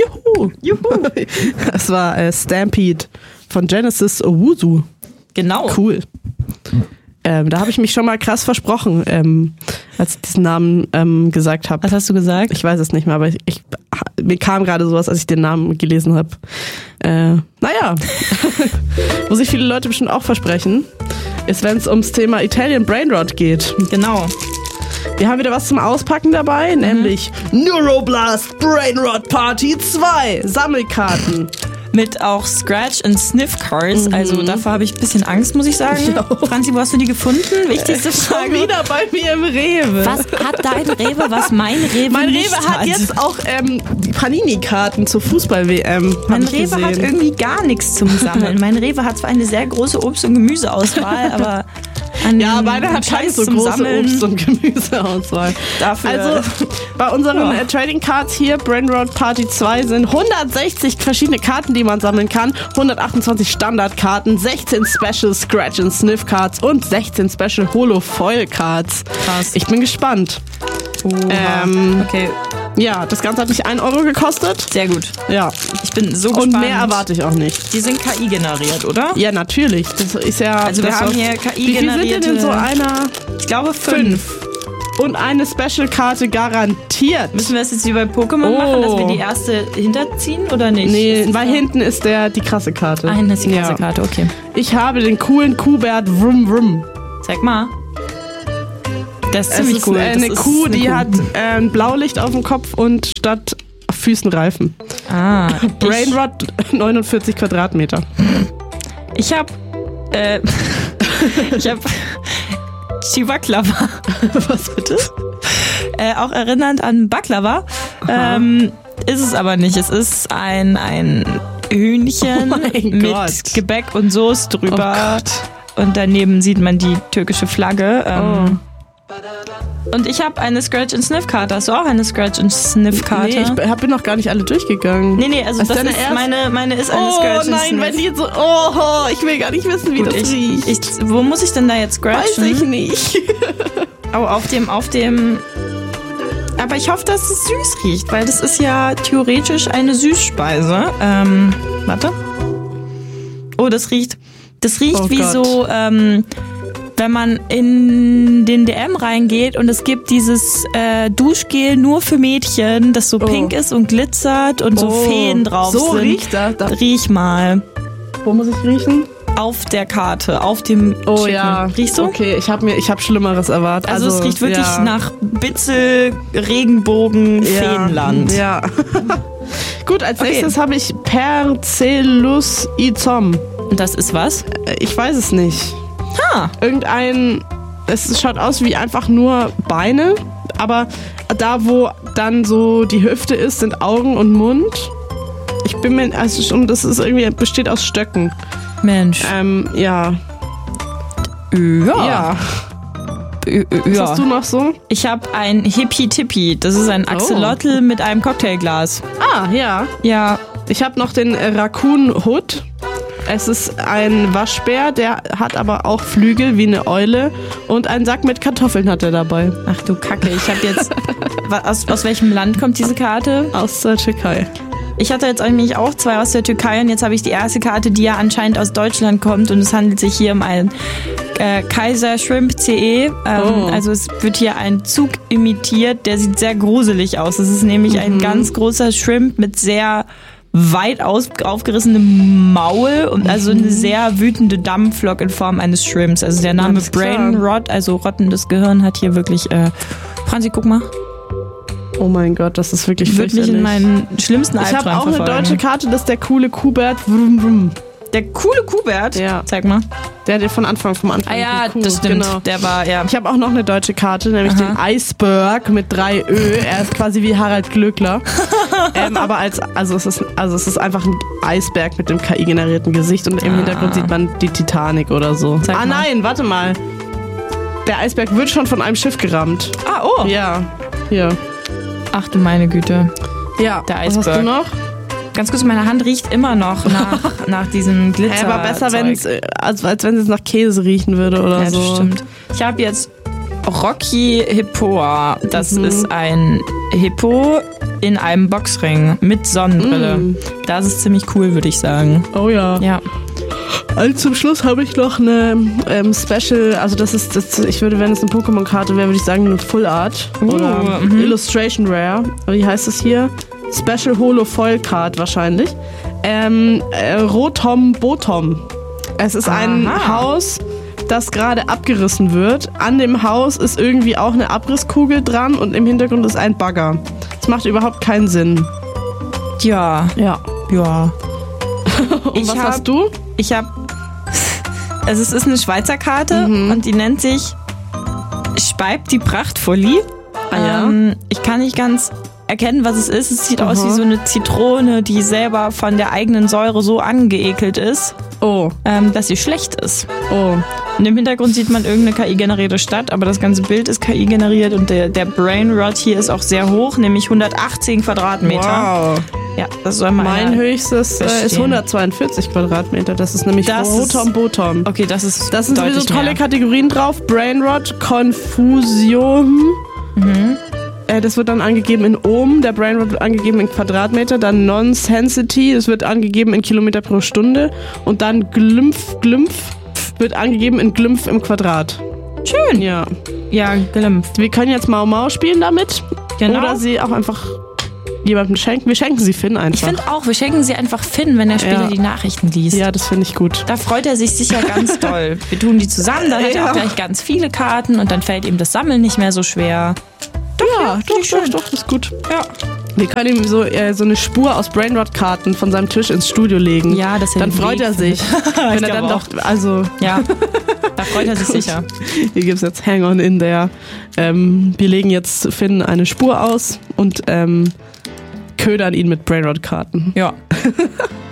Juhu. Das war Stampede von Genesis Owusu. Genau. Cool. Da habe ich mich schon mal krass versprochen, als ich diesen Namen gesagt habe. Was hast du gesagt? Ich weiß es nicht mehr, aber mir kam gerade sowas, als ich den Namen gelesen habe. Naja, wo sich viele Leute bestimmt auch versprechen, ist, wenn es ums Thema Italian Brainrot geht. Genau. Wir haben wieder was zum Auspacken dabei, nämlich Neuroblast Brainrot Party 2 Sammelkarten. Mit auch Scratch and Sniff Cards. Also dafür habe ich ein bisschen Angst, muss ich sagen. Franzi, wo hast du die gefunden? Wichtigste Frage. Schon wieder bei mir im Rewe. Was hat dein Rewe, was mein Rewe Mein nicht Rewe hat jetzt auch die Panini-Karten zur Fußball-WM. Mein Rewe hat irgendwie gar nichts zum Sammeln. Mein Rewe hat zwar eine sehr große Obst- und Gemüseauswahl, aber meine hat keine so große Sammeln. Obst- und Gemüseauswahl. Dafür. Also bei unseren Trading Cards hier, Brainrot Party 2, sind 160 verschiedene Karten, die man sammeln kann. 128 Standardkarten, 16 Special Scratch and Sniff Cards und 16 Special Holo Foil Cards. Krass. Ich bin gespannt. Okay, Ja, das Ganze hat mich 1 Euro gekostet. sehr gut. Ja. Ich bin so gespannt. Und mehr erwarte ich auch nicht. Die sind KI generiert, oder? Ja, natürlich. Das ist ja. Also wir das haben was- hier KI Wie viel sind generierte. denn in so einer? Ich glaube 5. Und eine Special-Karte garantiert. Müssen wir das jetzt wie bei Pokémon machen, dass wir die erste hinterziehen oder nicht? Nee, Ist das weil so? hinten ist die krasse Karte. Ah, hinten ist die krasse Ja. Karte, okay. Ich habe den coolen Kuhbert Vrum Vrum. Zeig mal. Das ist Es ziemlich ist cool. eine Das ist Kuh, eine die Kuh. hat ein Blaulicht auf dem Kopf und statt Füßen Reifen. Brainrot 49 Quadratmeter. Ich habe Chivaklava. Was bitte? Auch erinnernd an Baklava. Ist es aber nicht. Es ist ein Hühnchen Oh mein mit Gott. Gebäck und Soße drüber. Oh Gott. Und daneben sieht man die türkische Flagge. Und ich habe eine Scratch-and-Sniff-Karte. Hast du auch eine Scratch-and-Sniff-Karte? Nee, ich bin noch gar nicht alle durchgegangen. Nee, also Was das deine ist erste? meine ist eine Oh Scratch-and-Sniff. nein, wenn die so... Oh, ich will gar nicht wissen, wie das riecht. Wo muss ich denn da jetzt scratchen? Weiß ich nicht. Oh, auf dem... Aber ich hoffe, dass es süß riecht, weil das ist ja theoretisch eine Süßspeise. Warte. Oh, das riecht Oh wie Gott. so, wenn man in den DM reingeht und es gibt dieses Duschgel nur für Mädchen, das so pink ist und glitzert und so Feen drauf so sind. riecht das. Riech mal. Wo muss ich riechen? Auf der Karte, auf dem Oh Chicken. ja. Riechst du? Okay, ich hab Schlimmeres erwartet. Also es riecht wirklich ja. nach Bitzel, Regenbogen, Feenland. Ja. Gut, als nächstes habe ich Percellus Izom. Und das ist was? Ich weiß es nicht. Es schaut aus wie einfach nur Beine, aber da, wo dann so die Hüfte ist, sind Augen und Mund. Ich bin mir, also schon, das ist irgendwie, besteht aus Stöcken. Mensch. Ja. Ja. Was hast du noch so? Ich habe ein Hippie-Tippi. Das ist ein Axolotl mit einem Cocktailglas. Ah, ja. Ja. Ich habe noch den Raccoon Hood. Es ist ein Waschbär, der hat aber auch Flügel wie eine Eule und einen Sack mit Kartoffeln hat er dabei. Ach du Kacke, ich habe jetzt... aus welchem Land kommt diese Karte? Aus der Türkei. Ich hatte jetzt eigentlich auch 2 aus der Türkei und jetzt habe ich die erste Karte, die ja anscheinend aus Deutschland kommt und es handelt sich hier um einen Kaiser Shrimp CE. Also es wird hier ein Zug imitiert, der sieht sehr gruselig aus. Es ist nämlich ein ganz großer Shrimp mit sehr weit aufgerissenem Maul und also eine sehr wütende Dampflok in Form eines Shrimps. Also der Name Brainrot, also rottendes Gehirn, hat hier wirklich... Franzi, guck mal. Oh mein Gott, das ist wirklich Wird mich in meinen schlimmsten Ich Albträumen habe auch eine deutsche Karte, das ist der coole Kuhbert. Vrum, vrum. Der coole Kuhbert? Ja. Zeig mal. Der vom Anfang. Ah ja, Cool. das stimmt. Genau. Der war, ja. Ich habe auch noch eine deutsche Karte, nämlich den Iceberg mit 3 Ö. Er ist quasi wie Harald Glöckler. Aber es ist einfach ein Eisberg mit dem KI-generierten Gesicht und im Hintergrund sieht man die Titanic oder so. Zeig mal. Nein, warte mal. Der Eisberg wird schon von einem Schiff gerammt. Ah, oh. Ja, hier. Ach du meine Güte. Ja, Der was hast Eisberg. du noch? Ganz kurz, meine Hand riecht immer noch nach diesem Glitzer. Aber besser, als wenn es nach Käse riechen würde oder ja, so. das stimmt. Ich habe jetzt Rocky Hippoa. Das ist ein Hippo in einem Boxring mit Sonnenbrille. Das ist ziemlich cool, würde ich sagen. Oh ja. Ja. Also zum Schluss habe ich noch eine Special, also ich würde, wenn es eine Pokémon-Karte wäre, würde ich sagen eine Full Art oder Illustration Rare. Wie heißt es hier? Special Holo Foil Card wahrscheinlich. Rotom Botom. Es ist ein Haus, das gerade abgerissen wird. An dem Haus ist irgendwie auch eine Abrisskugel dran und im Hintergrund ist ein Bagger. Das macht überhaupt keinen Sinn. Ja. Und was hast du? Also es ist eine Schweizer Karte und die nennt sich Speib die Prachtfolie. Ich kann nicht ganz erkennen, was es ist. Es sieht aus wie so eine Zitrone, die selber von der eigenen Säure so angeekelt ist, dass sie schlecht ist. Und im Hintergrund sieht man irgendeine KI-generierte Stadt, aber das ganze Bild ist KI-generiert und der Brainrot hier ist auch sehr hoch, nämlich 118 Quadratmeter. Wow. Ja, das soll man Mein höchstes ist 142 Quadratmeter. Das ist nämlich Rotom Botom. Okay, das ist Da sind sowieso tolle Kategorien drauf. Brainrot, Confusion. Das wird dann angegeben in Ohm. Der Brainrot wird angegeben in Quadratmeter. Dann Non-Sensity, das wird angegeben in Kilometer pro Stunde. Und dann Glymph wird angegeben in Glymph im Quadrat. Schön. Ja. Ja, Glymph. Wir können jetzt Mau Mau spielen damit. Genau. Oder sie auch einfach jemandem schenken. Wir schenken sie Finn einfach. Ich finde auch, wir schenken sie einfach Finn, wenn der Spieler die Nachrichten liest. Ja, das finde ich gut. Da freut er sich sicher ganz doll. Wir tun die zusammen, dann hat er auch gleich ganz viele Karten und dann fällt ihm das Sammeln nicht mehr so schwer. Doch, das ist gut. Ja. Wir können ihm so eine Spur aus Brainrot-Karten von seinem Tisch ins Studio legen. Ja, das dann freut er sich. Wenn er dann doch, ja, da freut er sich sicher. Hier gibt es jetzt Hang on in there. Wir legen jetzt Finn eine Spur aus und ködern ihn mit Brainrot-Karten. Ja.